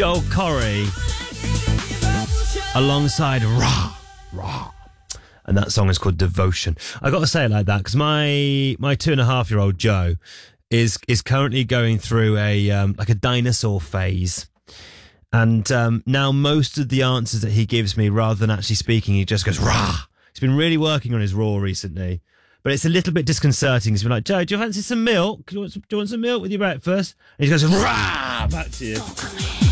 Joel Corey alongside Rah Rah, and that song is called Devotion. I got to say it like that because my 2.5-year-old Joe is currently going through a like a dinosaur phase, and now most of the answers that he gives me, rather than actually speaking, he just goes Rah. He's been really working on his raw recently. But it's a little bit disconcerting. He's been like, Joe, do you fancy some milk? Do you want some milk with your breakfast? And he goes, rah, back to you.